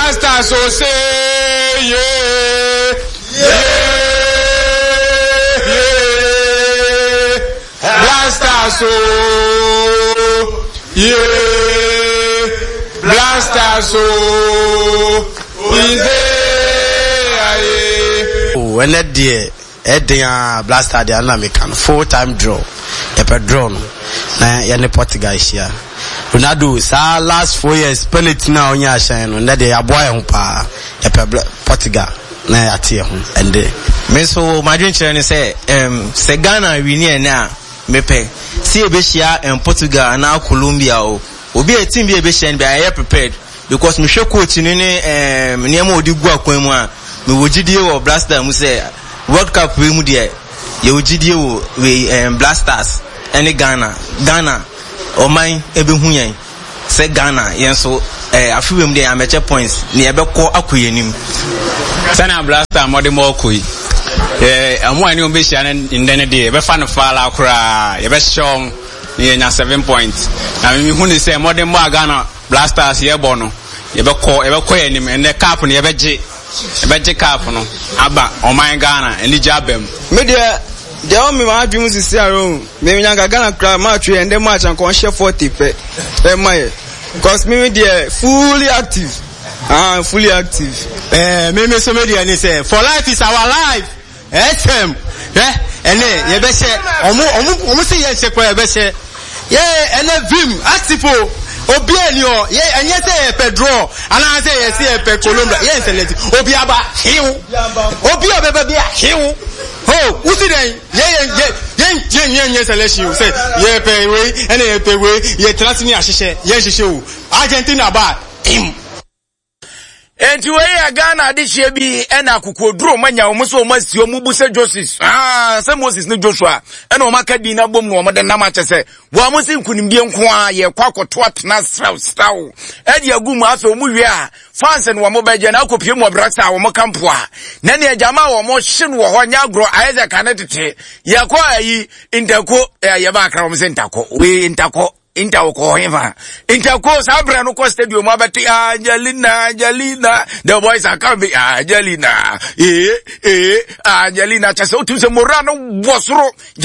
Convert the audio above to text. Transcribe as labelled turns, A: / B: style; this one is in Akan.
A: Blaster so say yeah. Blaster so yeah. Blaster so we say
B: oh and that dear Blaster the American full-time draw. Epe draw no. Na yene Portugal here. Ronaldo sa last 4 years penalty na onya shine no. Na de aboa ho pa. Epe Portugal na atie ho. Ende.
C: Me so my dream channel say se Ghana win na mepe. Si ebehia Portugal na Colombia o. Obi a team bi ebehia be I prepared because me hwe coach ni niam odi gu akwan mu a me wogidie wo Blaster mu say World Cup we mu de ye wogidie wo we Blasters any Ghana oman ebehu yen se Ghana yen so afiwem de ameche points ni ebekọ akoyenim
A: sana Blaster mode mo koyi amu ani o be hia ndene de be fa no fala akura ye be shom ni nya 7 points na me hu ni say mode mo Ghana Blasters ye bo no ye bekọ yenim ene cap ni ye beje cap no aba oman Ghana eni jabem
D: me de me ma dream is around me nyanga Ghana cry match and the match and share 40 pe because me there fully active
B: me so media ni say for life is our life SM ene ye be say omo say ye se kwa ye be say ye ene vim active obi ani o ye enye say Pedro ana say ye say pe Colombia ye select obi aba hiu obi obeba bia hiu oh usi den ye selection say ye pe we ene ye pe we ye transni ahihye ye hihye o Argentina ba him.
E: Enti we ya Ghana adihye bi ena akokoduro manya omuso omasi omubuse Joseph se Moses ne Joshua ena omaka di na bom no omade na ma chese wo amusi nkunimdie nko a ye kwakoto atena straw edi agum aso omuwe a fans no mo beje na akopie mo braksa wo mo kampo a na ne agama wo mo hye no ho nya agro Isaac anetete ye kwa ayi intako ye ba akra mo se intako we intako Intako sabra no ko stadium abati Angelina the boys are coming Angelina Angelina chase otu se morano bosoro